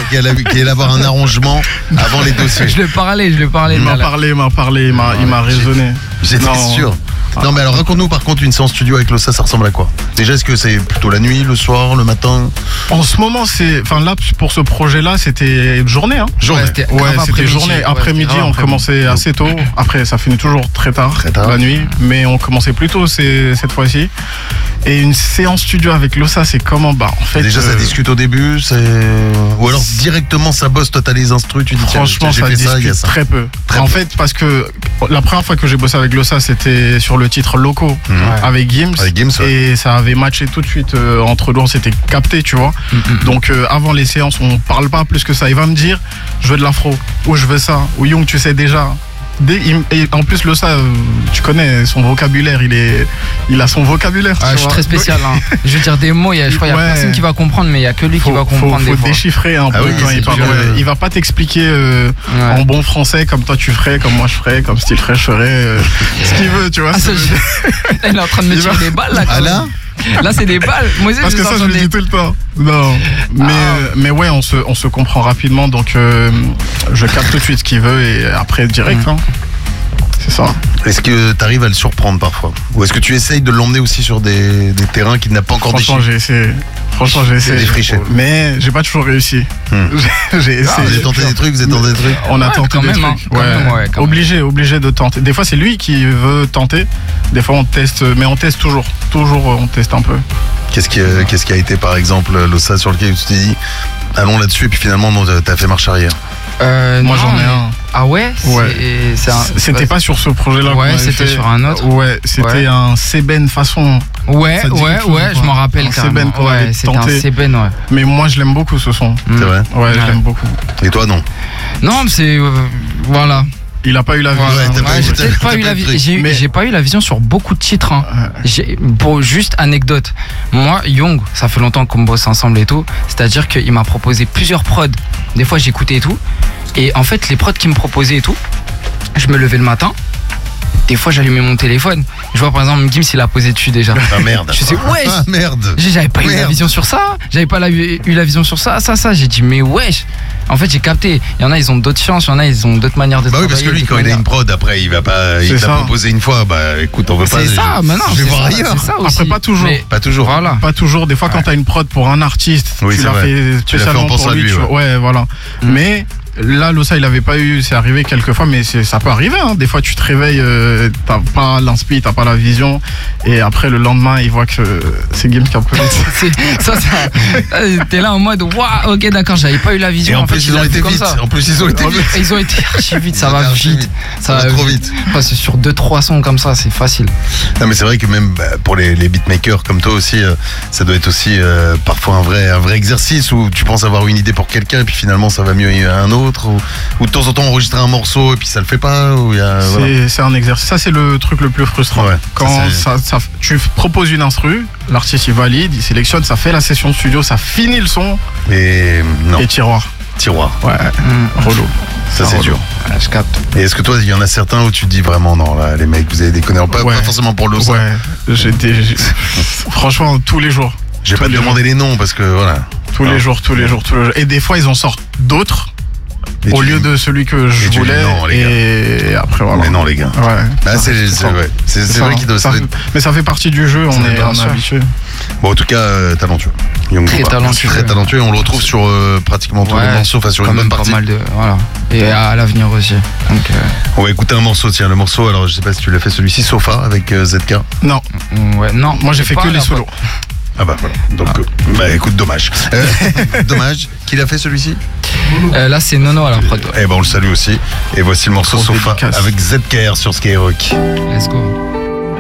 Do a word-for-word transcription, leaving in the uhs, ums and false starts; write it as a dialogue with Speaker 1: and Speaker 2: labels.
Speaker 1: qui allait, qui allait avoir un arrangement avant les dossiers.
Speaker 2: Je lui ai parlé, je lui ai parlé.
Speaker 3: Il m'a
Speaker 2: là.
Speaker 3: parlé, il m'a parlé, il m'a, il m'a raisonné.
Speaker 1: J'étais
Speaker 3: Non.
Speaker 1: sûr. Non mais alors raconte-nous par contre une séance studio avec Lossa, ça ressemble à quoi? Déjà est-ce que c'est plutôt la nuit, le soir, le matin?
Speaker 3: En ce moment, c'est, enfin là pour ce projet-là, c'était journée. Hein.
Speaker 1: Journée.
Speaker 2: Ouais, c'était
Speaker 3: Ouais,
Speaker 2: grave
Speaker 3: c'était
Speaker 2: après-midi.
Speaker 3: journée.
Speaker 2: Ouais,
Speaker 3: Après-midi,
Speaker 2: c'était grave
Speaker 3: on
Speaker 2: après-midi.
Speaker 3: commençait assez tôt. Après, ça finit toujours très tard,
Speaker 1: Très tard.
Speaker 3: la nuit, mais on commençait plus tôt c'est- cette fois-ci. Et une séance studio avec Lossa, c'est comment? Bah, en fait,
Speaker 1: Déjà ça
Speaker 3: euh,
Speaker 1: discute au début, c'est ou alors directement ça bosse, toi t'as les instrus, tu dis tiens,
Speaker 3: franchement,
Speaker 1: j'ai
Speaker 3: ça
Speaker 1: fait
Speaker 3: discute
Speaker 1: ça, il y a ça.
Speaker 3: très peu.
Speaker 1: Très
Speaker 3: en
Speaker 1: peu.
Speaker 3: fait, parce que la première fois que j'ai bossé avec Lossa, c'était sur le titre Loco
Speaker 1: Mhm.
Speaker 3: avec Gims.
Speaker 1: Avec Gims, ouais.
Speaker 3: Et ça avait matché tout de suite euh, entre nous, on s'était capté, tu vois.
Speaker 2: Mm-mm.
Speaker 3: Donc euh, avant les séances, on parle pas plus que ça. Il va me dire, je veux de l'afro, ou je veux ça, ou Young, tu sais déjà. Dès, il- et en plus, Lossa, euh, tu connais son vocabulaire, il est, il a son vocabulaire.
Speaker 2: Ah,
Speaker 3: tu
Speaker 2: je suis
Speaker 3: vois.
Speaker 2: très spécial. Hein. Je veux dire des mots, il y a, je crois qu'il y a
Speaker 3: Ouais.
Speaker 2: personne qui va comprendre, mais il y a que lui
Speaker 3: Faut,
Speaker 2: qui va
Speaker 3: faut,
Speaker 2: comprendre
Speaker 3: faut
Speaker 2: des fois.
Speaker 3: déchiffrer un
Speaker 1: Ah
Speaker 3: peu
Speaker 1: oui,
Speaker 3: quand
Speaker 1: c'est
Speaker 3: il parle.
Speaker 1: dur.
Speaker 3: Ouais. Il va pas t'expliquer euh,
Speaker 2: Ouais.
Speaker 3: en bon français comme toi tu ferais, comme moi je ferais, comme style Fresh ferait, euh, ce qu'il veut, tu vois.
Speaker 2: Ah, ça,
Speaker 3: c'est-
Speaker 2: je- Il est en train de me
Speaker 3: Il
Speaker 2: tirer
Speaker 3: va-
Speaker 2: des balles là.
Speaker 1: Ah
Speaker 2: quand
Speaker 1: là
Speaker 2: même. Là, c'est des balles. Moi aussi,
Speaker 3: Parce
Speaker 2: je
Speaker 3: que
Speaker 2: les
Speaker 3: ça, je le
Speaker 2: entendais.
Speaker 3: dis tout le temps. Non. Mais,
Speaker 2: Ah.
Speaker 3: euh, mais ouais, on se, on se comprend rapidement. Donc, euh, je capte tout de suite ce qu'il veut et après, direct.
Speaker 2: Mm.
Speaker 3: Hein. C'est ça.
Speaker 1: Est-ce que tu arrives à le surprendre parfois? Ou est-ce que tu essayes de l'emmener aussi sur des, des terrains qu'il n'a pas encore
Speaker 3: Franchement,
Speaker 1: déchirés?
Speaker 3: j'ai essayé. Franchement, j'ai essayé.
Speaker 1: défriché.
Speaker 3: Mais j'ai pas toujours réussi.
Speaker 1: Hmm.
Speaker 3: J'ai j'ai
Speaker 1: Ah,
Speaker 3: essayé.
Speaker 1: vous avez tenté des trucs, vous avez tenté des trucs?
Speaker 3: On a
Speaker 2: Ouais,
Speaker 3: tenté
Speaker 2: quand
Speaker 3: des
Speaker 2: même, hein.
Speaker 3: trucs.
Speaker 2: Quand même, ouais, quand
Speaker 3: obligé, obligé de tenter. Des fois, c'est lui qui veut tenter. Des fois, on teste, mais on teste toujours. Toujours, euh, on teste un peu.
Speaker 1: Qu'est-ce qui, a- qu'est-ce qui a été par exemple Lossa sur lequel tu t'es dit allons là-dessus et puis finalement non, t'as fait marche arrière?
Speaker 2: Euh,
Speaker 3: Moi,
Speaker 2: non,
Speaker 3: j'en ai
Speaker 2: mais-
Speaker 3: un.
Speaker 2: Ah ouais,
Speaker 3: Ouais.
Speaker 2: C'est- c'est un-
Speaker 3: C'était pas sur ce projet-là.
Speaker 2: Ouais,
Speaker 3: qu'on avait
Speaker 2: c'était
Speaker 3: fait.
Speaker 2: sur un autre.
Speaker 3: Ouais, c'était
Speaker 2: Ouais.
Speaker 3: un Seben façon.
Speaker 2: Ouais,
Speaker 3: Ça te dit
Speaker 2: ouais,
Speaker 3: quelque chose
Speaker 2: ouais,
Speaker 3: ou
Speaker 2: je
Speaker 3: pas
Speaker 2: m'en rappelle
Speaker 3: Un
Speaker 2: carrément.
Speaker 3: Seben qu'on
Speaker 2: Ouais,
Speaker 3: avait
Speaker 2: c'était un
Speaker 3: tenté.
Speaker 2: Seben, ouais.
Speaker 3: Mais moi, je l'aime beaucoup ce son.
Speaker 2: Mm.
Speaker 1: C'est vrai?
Speaker 3: Ouais, je
Speaker 2: Ouais.
Speaker 3: l'aime beaucoup.
Speaker 1: Et toi non?
Speaker 2: Non, mais c'est euh, voilà.
Speaker 3: Il a pas eu la vie.
Speaker 2: Voilà.
Speaker 1: Ouais, t'as pas
Speaker 2: Ouais,
Speaker 1: eu-
Speaker 2: j'ai
Speaker 1: t'as-
Speaker 2: peut-être
Speaker 1: t'as
Speaker 2: pas eu
Speaker 1: pas
Speaker 2: la
Speaker 1: eu le
Speaker 2: vi-
Speaker 1: truc.
Speaker 2: j'ai eu-
Speaker 3: Mais-
Speaker 2: j'ai pas eu la vision sur beaucoup de titres. Hein.
Speaker 3: Ouais.
Speaker 2: J'ai- Pour juste anecdote, moi Young, ça fait longtemps qu'on bosse ensemble et tout. C'est-à-dire qu'il m'a proposé plusieurs prods. Des fois j'écoutais et tout. Et en fait les prods qu'il me proposait et tout, je me levais le matin. Des fois j'allumais mon téléphone. Je vois par exemple Gims il a posé dessus déjà.
Speaker 1: Ah merde.
Speaker 2: Je sais, wesh.
Speaker 1: Ah merde.
Speaker 2: J'ai- J'avais pas eu la
Speaker 1: Merde.
Speaker 2: vision sur ça, j'avais pas la- eu la vision sur ça, ça, ça. J'ai dit, mais wesh. En fait, j'ai capté. Il y en a, ils ont d'autres chances, il y en a, ils ont d'autres manières de
Speaker 1: Bah oui,
Speaker 2: travailler.
Speaker 1: parce que lui,
Speaker 2: d'autres
Speaker 1: quand il a
Speaker 2: manières.
Speaker 1: une prod, après, il va pas. Il
Speaker 3: C'est
Speaker 1: t'a
Speaker 3: ça.
Speaker 1: proposé une fois, bah écoute, on veut pas.
Speaker 2: C'est ça,
Speaker 1: je-
Speaker 2: maintenant.
Speaker 1: Je vais
Speaker 2: c'est
Speaker 1: voir
Speaker 2: ça,
Speaker 1: ailleurs.
Speaker 2: c'est ça aussi.
Speaker 3: Après, pas toujours.
Speaker 2: Mais
Speaker 1: Pas toujours.
Speaker 2: voilà.
Speaker 3: Pas toujours. Des fois, quand
Speaker 2: Ouais.
Speaker 3: t'as une prod pour un artiste,
Speaker 1: Oui,
Speaker 3: tu
Speaker 1: c'est
Speaker 3: l'as
Speaker 1: vrai.
Speaker 3: fait
Speaker 1: Tu l'as fait en
Speaker 3: spécialement
Speaker 1: pensant
Speaker 3: pour
Speaker 1: à
Speaker 3: lui.
Speaker 1: lui,
Speaker 3: tu
Speaker 1: ouais.
Speaker 3: vois. Ouais, voilà.
Speaker 2: Mm.
Speaker 3: Mais là, Lossa, il avait pas eu. C'est arrivé quelques fois, mais c'est- ça peut arriver. Hein. Des fois, tu te réveilles, euh, t'as pas l'inspi, t'as pas la vision, et après le lendemain, il voit que c'est Gims qui a posé.
Speaker 2: C'est- ça, ça. T'es là en mode, waouh, ok, d'accord, j'avais pas eu la
Speaker 1: Et
Speaker 2: vision.
Speaker 1: en
Speaker 2: fait,
Speaker 1: plus,
Speaker 2: il
Speaker 1: ils ont
Speaker 2: l'a
Speaker 1: été
Speaker 2: fait comme
Speaker 1: vite.
Speaker 2: ça.
Speaker 1: En plus, ils ont été vite.
Speaker 2: Ils ont été archi vite, ça
Speaker 1: Ils ont
Speaker 2: va
Speaker 1: été archi
Speaker 2: vite.
Speaker 1: vite.
Speaker 2: Ça
Speaker 1: Ça va trop vite.
Speaker 2: Enfin, c'est sur deux trois sons comme ça, c'est facile.
Speaker 1: Non, mais c'est vrai que même bah, pour les, les beatmakers comme toi aussi, euh, ça doit être aussi euh, parfois un vrai, un vrai exercice où tu penses avoir une idée pour quelqu'un et puis finalement ça va mieux à un autre. Ou, ou de temps en temps enregistrer un morceau et puis ça le fait pas. Ou il y a, voilà.
Speaker 3: C'est c'est un exercice. Ça, c'est le truc le plus frustrant.
Speaker 1: Ouais,
Speaker 3: Quand
Speaker 1: ça, c'est-
Speaker 3: ça, ça- tu proposes une instru, l'artiste il valide, il sélectionne, ça fait la session de studio, ça finit le son
Speaker 1: Et non,
Speaker 3: et tiroir.
Speaker 1: tiroir.
Speaker 3: Ouais,
Speaker 2: Mm.
Speaker 3: relou.
Speaker 1: Ça, c'est
Speaker 3: relou.
Speaker 1: dur.
Speaker 2: Ouais, je capte.
Speaker 1: Et est-ce que toi, il y en a certains où tu te dis vraiment non, là, les mecs, vous avez déconné, pas,
Speaker 3: Ouais.
Speaker 1: pas forcément pour l'eau, ça.
Speaker 3: Ouais, j'ai des- j'ai- franchement, tous les jours.
Speaker 1: Je vais
Speaker 3: tous
Speaker 1: pas te
Speaker 3: les
Speaker 1: demander les noms parce que voilà.
Speaker 3: Tous
Speaker 1: Ah.
Speaker 3: les jours, tous les jours, tous les jours. Et des fois, ils en sortent d'autres
Speaker 1: Et
Speaker 3: au
Speaker 1: tu
Speaker 3: lieu
Speaker 1: dis-
Speaker 3: de celui que je
Speaker 1: et tu dis
Speaker 3: voulais.
Speaker 1: non, les
Speaker 3: et après, voilà.
Speaker 1: Mais non, les gars.
Speaker 3: Ouais.
Speaker 1: Ah, c'est c'est-
Speaker 3: ça.
Speaker 1: ouais. C'est- c'est
Speaker 3: ça.
Speaker 1: vrai qu'il doit.
Speaker 3: Ça
Speaker 1: ça
Speaker 3: fait-
Speaker 1: doit être-
Speaker 3: Mais ça fait partie du jeu,
Speaker 2: Ça
Speaker 3: on
Speaker 2: fait
Speaker 3: est,
Speaker 2: bien
Speaker 3: on est
Speaker 2: sûr.
Speaker 3: habitué.
Speaker 1: Bon, en tout cas, euh, talentueux. Young
Speaker 2: Très
Speaker 1: Booba.
Speaker 2: talentueux.
Speaker 1: Très talentueux. Et on le retrouve sur euh, pratiquement tous les
Speaker 2: Ouais,
Speaker 1: morceaux, enfin sur
Speaker 2: quand
Speaker 1: une bonne
Speaker 2: même pas
Speaker 1: partie.
Speaker 2: mal de. Voilà. Et à l'avenir aussi. Donc, euh,
Speaker 1: On va écouter un morceau, tiens, le morceau, alors je sais pas si tu l'as fait celui-ci, Sofa avec euh, Z K.
Speaker 3: Non,
Speaker 2: ouais, non.
Speaker 3: moi j'ai
Speaker 2: c'est
Speaker 3: fait
Speaker 2: pas
Speaker 3: que
Speaker 2: la
Speaker 3: les solos.
Speaker 1: Ah bah voilà. Donc, euh, bah écoute, dommage. Euh, dommage. Qui l'a fait celui-ci?
Speaker 2: Euh, là, c'est Nono à la prod.
Speaker 1: Eh ben on le salue aussi. Et voici le morceau
Speaker 3: Grosse
Speaker 1: Sofa
Speaker 3: dédicace.
Speaker 1: avec Z K R sur Skyrock.
Speaker 2: Let's go.